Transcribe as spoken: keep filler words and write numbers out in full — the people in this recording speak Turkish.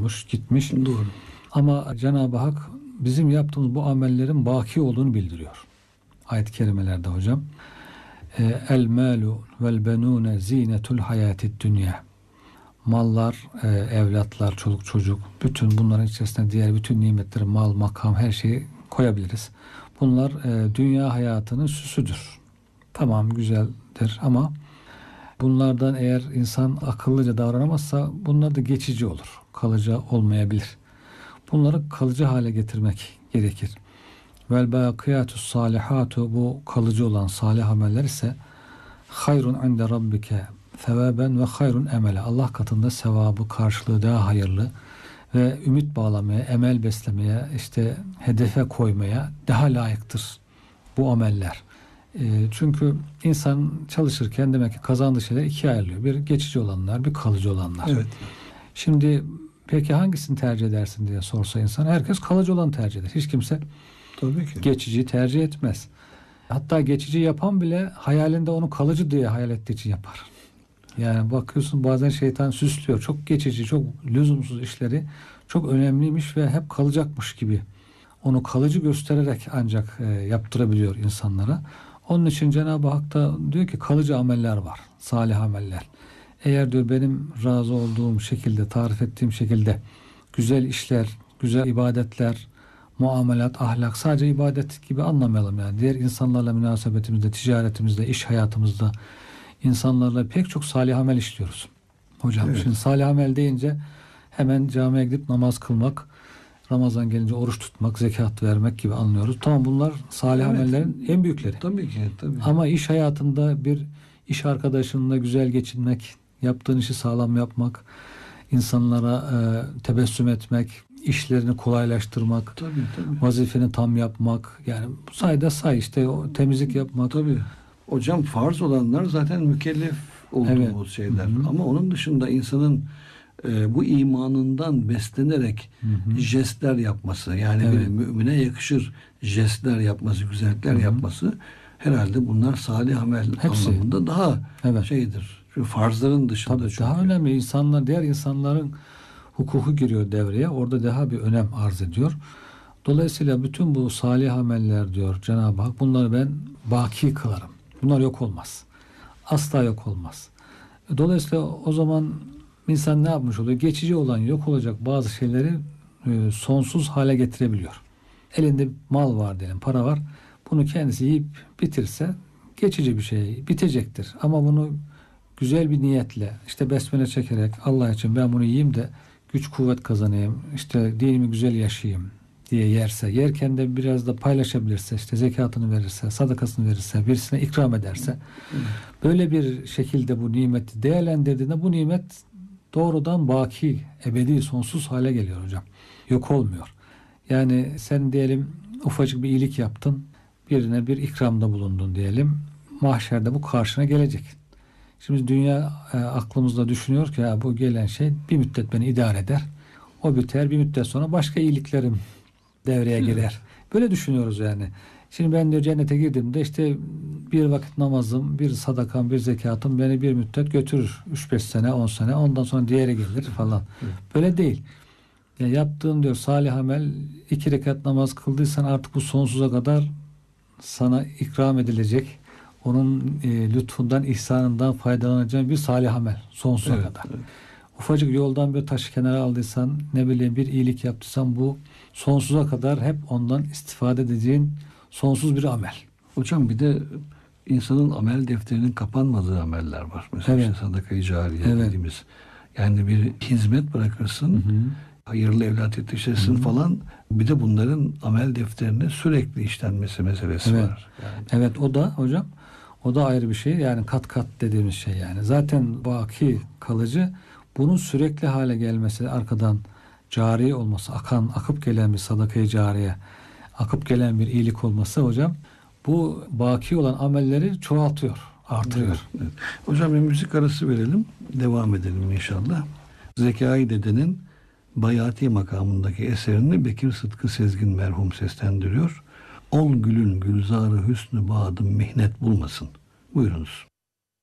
olmuş, gitmiş. Doğru. Ama Cenab-ı Hak bizim yaptığımız bu amellerin baki olduğunu bildiriyor. Ayet-i kerimelerde hocam. El malu vel benune zinetul hayatid dünya. Mallar, e, evlatlar, çoluk çocuk, bütün bunların içerisinde diğer bütün nimetleri, mal, makam, her şeyi koyabiliriz. Bunlar e, dünya hayatının süsüdür. Tamam, güzeldir ama bunlardan eğer insan akıllıca davranamazsa bunlar da geçici olur. Kalıcı olmayabilir. Bunları kalıcı hale getirmek gerekir. Vel bâkiyâtus salihâtu, bu kalıcı olan salih ameller ise hayrun inde rabbike sevaben ve hayrun emele. Allah katında sevabı, karşılığı daha hayırlı ve ümit bağlamaya, emel beslemeye, işte hedefe koymaya daha layıktır bu ameller. E, çünkü insan çalışırken demek ki kazandığı şeyler ikiye ayrılıyor. Bir geçici olanlar, bir kalıcı olanlar. Evet. Şimdi peki hangisini tercih edersin diye sorsa insan, herkes kalıcı olanı tercih eder. Hiç kimse Tabii ki. geçici tercih etmez. Hatta geçici yapan bile hayalinde onu kalıcı diye hayal ettiği için yapar. Yani bakıyorsun bazen şeytan süslüyor. Çok geçici, çok lüzumsuz işleri çok önemliymiş ve hep kalacakmış gibi onu kalıcı göstererek ancak e, yaptırabiliyor insanlara. Onun için Cenab-ı Hak da diyor ki kalıcı ameller var. Salih ameller. Eğer diyor benim razı olduğum şekilde, tarif ettiğim şekilde güzel işler, güzel ibadetler, muamelat, ahlak, sadece ibadet gibi anlamayalım yani. Diğer insanlarla münasebetimizde, ticaretimizde, iş hayatımızda insanlarla pek çok salih amel işliyoruz. Hocam evet. Şimdi salih amel deyince hemen camiye gidip namaz kılmak, Ramazan gelince oruç tutmak, zekat vermek gibi anlıyoruz. Tamam, bunlar salih evet. amellerin en büyükleri. Tabii ki. Tabii. Ama iş hayatında bir iş arkadaşınla güzel geçinmek, yaptığın işi sağlam yapmak, insanlara e, tebessüm etmek, işlerini kolaylaştırmak, tabii, tabii. vazifeni tam yapmak, yani sayda say işte o temizlik yapmak. Tabii. Hocam farz olanlar zaten mükellef olduğumuz evet. şeyler. Hı-hı. Ama onun dışında insanın e, bu imanından beslenerek Hı-hı. jestler yapması, yani evet. bir mümine yakışır jestler yapması, güzellikler Hı-hı. yapması, herhalde bunlar salih amel Hepsi. anlamında daha evet. şeydir. Şu farzların dışında. Tabii, çünkü. Daha önemli insanlar, diğer insanların hukuku giriyor devreye. Orada daha bir önem arz ediyor. Dolayısıyla bütün bu salih ameller diyor Cenab-ı Hak, bunları ben baki kılarım. Bunlar yok olmaz. Asla yok olmaz. Dolayısıyla o zaman insan ne yapmış oluyor? Geçici olan, yok olacak bazı şeyleri e, sonsuz hale getirebiliyor. Elinde mal var diyelim, para var. Bunu kendisi yiyip bitirse geçici bir şey, bitecektir. Ama bunu güzel bir niyetle, işte besmele çekerek, Allah için ben bunu yiyeyim de güç kuvvet kazanayım, işte dinimi güzel yaşayayım diye yerse, yerken de biraz da paylaşabilirse, işte zekatını verirse, sadakasını verirse, birisine ikram ederse, böyle bir şekilde bu nimeti değerlendirdiğinde bu nimet doğrudan baki, ebedi, sonsuz hale geliyor hocam. Yok olmuyor. Yani sen diyelim ufacık bir iyilik yaptın, birine bir ikramda bulundun diyelim, mahşerde bu karşına gelecek. Şimdi dünya e, aklımızda düşünüyor ki ya bu gelen şey bir müddet beni idare eder. O biter, bir müddet sonra başka iyiliklerim devreye girer. Böyle düşünüyoruz yani. Şimdi ben diyor cennete girdiğimde işte bir vakit namazım, bir sadakam, bir zekatım beni bir müddet götürür. üç beş sene, on sene. Ondan sonra diğeri gelir falan. Böyle değil. Ya yaptığın diyor salih amel, iki rekat namaz kıldıysan artık bu sonsuza kadar sana ikram edilecek. Onun e, lütfundan, ihsanından faydalanacağın bir salih amel sonsuza evet, kadar. Evet. Ufacık yoldan bir taşı kenara aldıysan, ne bileyim bir iyilik yaptıysan bu sonsuza kadar hep ondan istifade edeceğin sonsuz bir amel. Hocam bir de insanın amel defterinin kapanmadığı ameller var. Mesela evet. işte sadaka-i cariye evet. dediğimiz. Yani bir hizmet bırakırsın, hı hı. hayırlı evlat yetiştirsin falan. Bir de bunların amel defterine sürekli işlenmesi meselesi evet. var. Yani. Evet, o da hocam, o da ayrı bir şey. Yani kat kat dediğimiz şey yani. Zaten baki, kalıcı, bunun sürekli hale gelmesi, arkadan cari olması, akan, akıp gelen bir sadaka-i cariye, akıp gelen bir iyilik olması hocam, bu baki olan amelleri çoğaltıyor, artırıyor. Evet, evet. Hocam bir müzik arası verelim, devam edelim inşallah. Zekai Dede'nin Bayati makamındaki eserini Bekir Sıtkı Sezgin merhum seslendiriyor. Ol gülün gülzarı hüsnü bağdım mihnet bulmasın. Buyurunuz.